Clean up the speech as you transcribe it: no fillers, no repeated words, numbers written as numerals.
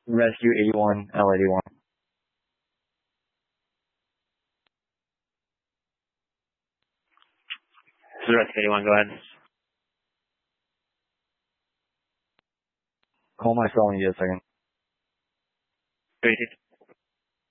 Rescue 81, L81. This is Rescue 81, go ahead. Call my cell when you get a second. 32.